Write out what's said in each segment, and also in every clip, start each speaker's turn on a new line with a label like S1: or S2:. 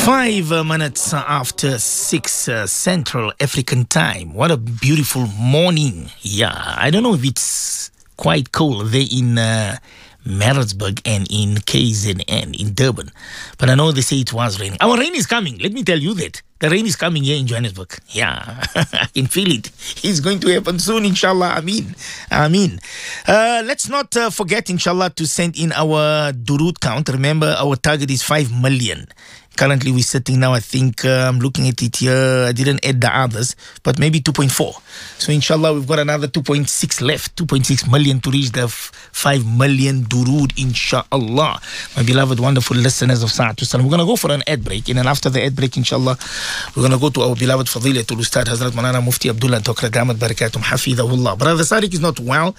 S1: 5 minutes after 6 Central African time. What a beautiful morning. Yeah, I don't know if it's quite cold there in Maritzburg and in KZN, in Durban. But I know they say it was raining. Our rain is coming. Let me tell you that. The rain is coming here in Johannesburg. Yeah, I can feel it. It's going to happen soon, inshallah. Ameen. Let's not forget, inshallah, to send in our Durud count. Remember, our target is 5 million. Currently, we're sitting now, I think, I'm looking at it here. I didn't add the others, but maybe 2.4. So, inshallah, we've got another 2.6 left, 2.6 million to reach the 5 million Durud, inshallah. My beloved, wonderful listeners of Sa'atul Salam. We're going to go for an ad break. And then after the ad break, inshallah, we're going to go to our beloved Fadilatul Ustad Hazrat Manana Mufti Abdullah Tokra Damat Barakatum Hafidahullah. Brother Sadiq is not well,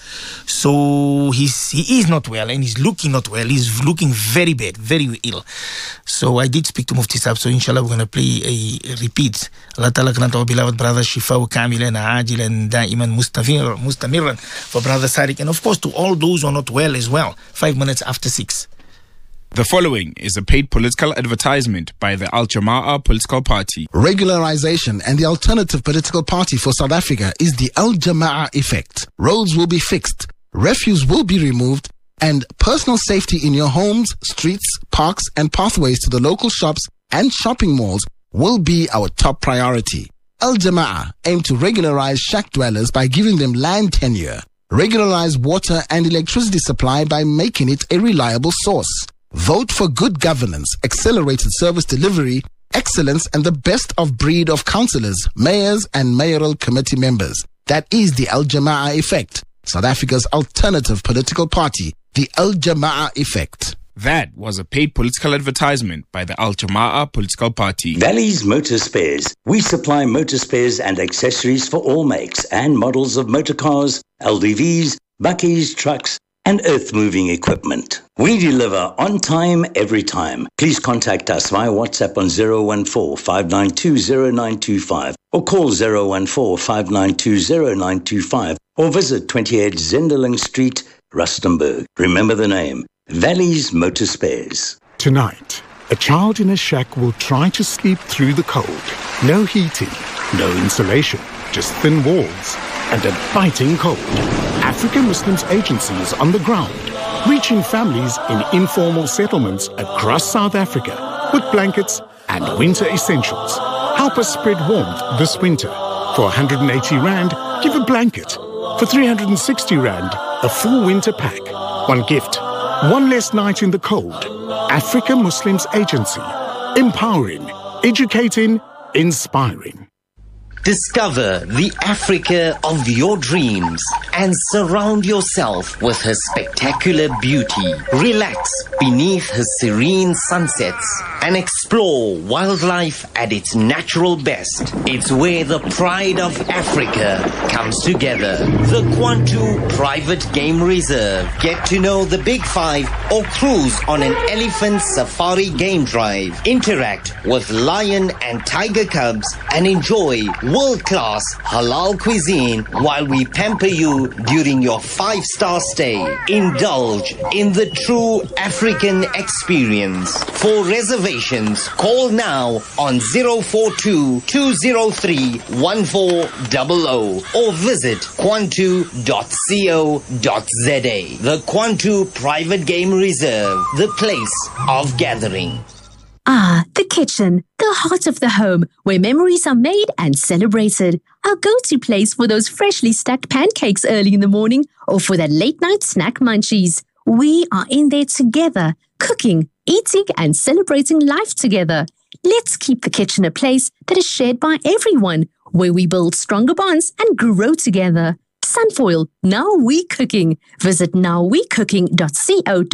S1: so he is not well and he's looking not well. He's looking very bad, very ill. So I did speak to Mufti Sahib, so inshallah we're going to play a repeat. Allah Ta'ala grant our beloved brother Shifa Kamilan, Ajilan, Daiman, Mustamiran for Brother Sadiq, and of course to all those who are not well as well. 5 minutes after 6.
S2: The following is a paid political advertisement by the Al Jama'ah political party.
S3: Regularization and the alternative political party for South Africa is the Al Jama'ah effect. Roads will be fixed, refuse will be removed, and personal safety in your homes, streets, parks, and pathways to the local shops and shopping malls will be our top priority. Al Jama'ah aim to regularize shack dwellers by giving them land tenure, regularize water and electricity supply by making it a reliable source. Vote for good governance, accelerated service delivery, excellence, and the best of breed of councillors, mayors, and mayoral committee members. That is the Al Jama'ah effect. South Africa's alternative political party, the Al Jama'ah effect.
S2: That was a paid political advertisement by the Al Jama'ah political party.
S4: Valley's Motor Spares. We supply motor spares and accessories for all makes and models of motor cars, LDVs, bakkies, trucks, and earth-moving equipment. We deliver on time, every time. Please contact us via WhatsApp on 014-592-0925 or call 014-592-0925 or visit 28 Zenderling Street, Rustenburg. Remember the name, Valley's Motor Spares.
S5: Tonight, a child in a shack will try to sleep through the cold. No heating, no insulation, just thin walls and a biting cold. African Muslims Agency is on the ground, reaching families in informal settlements across South Africa with blankets and winter essentials. Help us spread warmth this winter. For 180 Rand, give a blanket. For 360 Rand, a full winter pack. One gift, one less night in the cold. African Muslims Agency. Empowering, educating, inspiring.
S6: Discover the Africa of your dreams and surround yourself with her spectacular beauty. Relax beneath her serene sunsets and explore wildlife at its natural best. It's where the pride of Africa comes together. The Kwantu Private Game Reserve. Get to know the Big Five or cruise on an elephant safari game drive. Interact with lion and tiger cubs and enjoy world-class halal cuisine while we pamper you during your 5-star stay. Indulge in the true African experience. For reservations, call now on 042-203-1400 or visit kwantu.co.za. The Kwantu Private Game Reserve, the place of gathering.
S7: Ah, the kitchen, the heart of the home, where memories are made and celebrated. Our go-to place for those freshly stacked pancakes early in the morning or for that late-night snack munchies. We are in there together, cooking, eating, and celebrating life together. Let's keep the kitchen a place that is shared by everyone, where we build stronger bonds and grow together. Sunfoil, now we cooking. Visit nowwecooking.co.za.